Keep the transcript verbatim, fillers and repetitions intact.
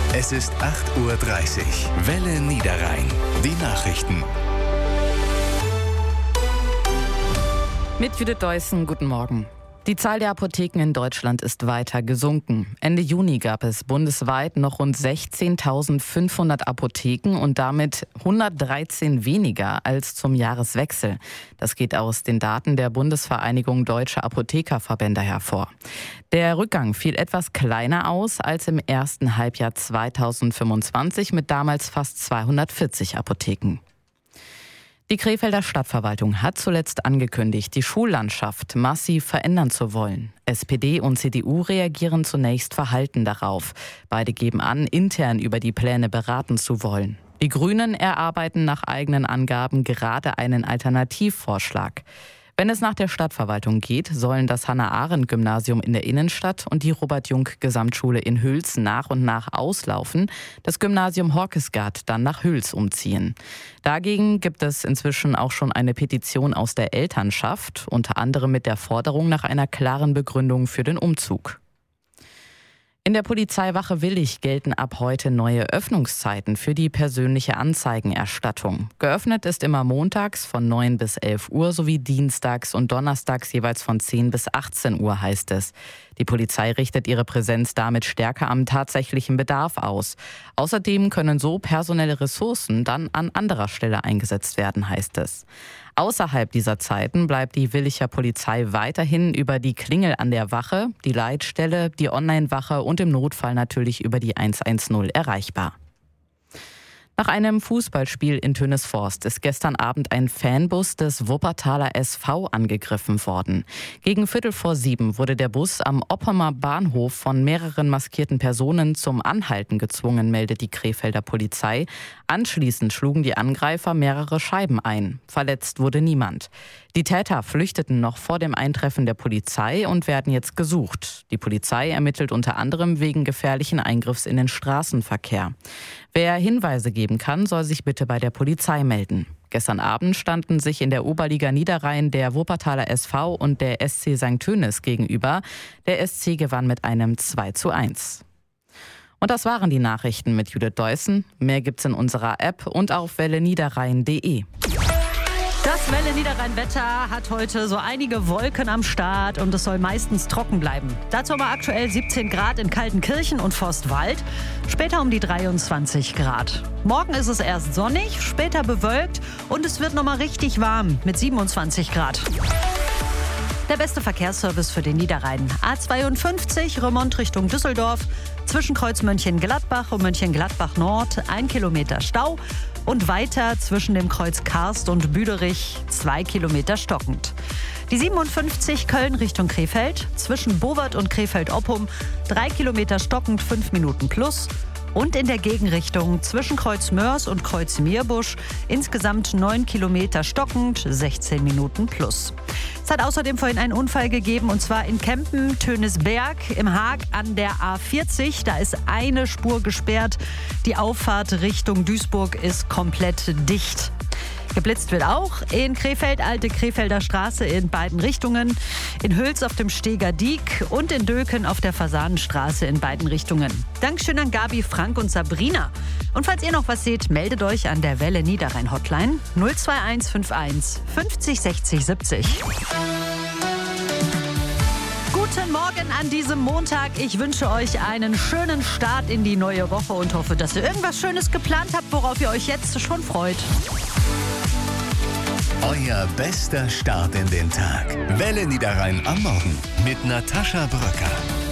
Es ist acht Uhr dreißig. Welle Niederrhein. Die Nachrichten. Mit Judith Deussen, guten Morgen. Die Zahl der Apotheken in Deutschland ist weiter gesunken. Ende Juni gab es bundesweit noch rund sechzehntausendfünfhundert Apotheken und damit hundertdreizehn weniger als zum Jahreswechsel. Das geht aus den Daten der Bundesvereinigung Deutscher Apothekerverbände hervor. Der Rückgang fiel etwas kleiner aus als im ersten Halbjahr zweitausendfünfundzwanzig mit damals fast zweihundertvierzig Apotheken. Die Krefelder Stadtverwaltung hat zuletzt angekündigt, die Schullandschaft massiv verändern zu wollen. S P D und C D U reagieren zunächst verhalten darauf. Beide geben an, intern über die Pläne beraten zu wollen. Die Grünen erarbeiten nach eigenen Angaben gerade einen Alternativvorschlag. Wenn es nach der Stadtverwaltung geht, sollen das Hannah-Arendt-Gymnasium in der Innenstadt und die Robert-Jungk-Gesamtschule in Hüls nach und nach auslaufen, das Gymnasium Horkesgard dann nach Hüls umziehen. Dagegen gibt es inzwischen auch schon eine Petition aus der Elternschaft, unter anderem mit der Forderung nach einer klaren Begründung für den Umzug. In der Polizeiwache Willich gelten ab heute neue Öffnungszeiten für die persönliche Anzeigenerstattung. Geöffnet ist immer montags von neun bis elf Uhr sowie dienstags und donnerstags jeweils von zehn bis achtzehn Uhr, heißt es. Die Polizei richtet ihre Präsenz damit stärker am tatsächlichen Bedarf aus. Außerdem können so personelle Ressourcen dann an anderer Stelle eingesetzt werden, heißt es. Außerhalb dieser Zeiten bleibt die Willicher Polizei weiterhin über die Klingel an der Wache, die Leitstelle, die Online-Wache und im Notfall natürlich über die hundertzehn erreichbar. Nach einem Fußballspiel in Tönesforst ist gestern Abend ein Fanbus des Wuppertaler S V angegriffen worden. Gegen Viertel vor sieben wurde der Bus am Oppemer Bahnhof von mehreren maskierten Personen zum Anhalten gezwungen, meldet die Krefelder Polizei. Anschließend schlugen die Angreifer mehrere Scheiben ein. Verletzt wurde niemand. Die Täter flüchteten noch vor dem Eintreffen der Polizei und werden jetzt gesucht. Die Polizei ermittelt unter anderem wegen gefährlichen Eingriffs in den Straßenverkehr. Wer Hinweise geben kann, soll sich bitte bei der Polizei melden. Gestern Abend standen sich in der Oberliga Niederrhein der Wuppertaler S V und der S C Sankt Tönis gegenüber. Der S C gewann mit einem zwei zu eins. Und das waren die Nachrichten mit Judith Deussen. Mehr gibt's in unserer App und auf welle niederrhein punkt de. Das Welle Niederrhein-Wetter hat heute so einige Wolken am Start und es soll meistens trocken bleiben. Dazu haben wir aktuell siebzehn Grad in Kaltenkirchen und Forstwald, später um die dreiundzwanzig Grad. Morgen ist es erst sonnig, später bewölkt und es wird nochmal richtig warm mit siebenundzwanzig Grad. Der beste Verkehrsservice für den Niederrhein. A zweiundfünfzig, Remont Richtung Düsseldorf. Zwischen Kreuz Mönchengladbach und Mönchengladbach Nord ein Kilometer Stau. Und weiter zwischen dem Kreuz Karst und Büderich zwei Kilometer stockend. Die siebenundfünfzig Köln Richtung Krefeld. Zwischen Bowert und Krefeld-Oppum drei Kilometer stockend, fünf Minuten plus. Und in der Gegenrichtung zwischen Kreuz Mörs und Kreuz Meerbusch insgesamt neun Kilometer stockend, sechzehn Minuten plus. Es hat außerdem vorhin einen Unfall gegeben und zwar in Kempen, Tönisberg im Haag an der A vierzig. Da ist eine Spur gesperrt. Die Auffahrt Richtung Duisburg ist komplett dicht. Geblitzt wird auch in Krefeld, Alte Krefelder Straße in beiden Richtungen, in Hüls auf dem Steger Diek und in Döken auf der Fasanenstraße in beiden Richtungen. Dankeschön an Gabi, Frank und Sabrina. Und falls ihr noch was seht, meldet euch an der Welle Niederrhein Hotline null zwei eins fünf eins fünfzig sechzig siebzig. Guten Morgen an diesem Montag. Ich wünsche euch einen schönen Start in die neue Woche und hoffe, dass ihr irgendwas Schönes geplant habt, worauf ihr euch jetzt schon freut. Euer bester Start in den Tag. Welle Niederrhein am Morgen mit Natascha Bröcker.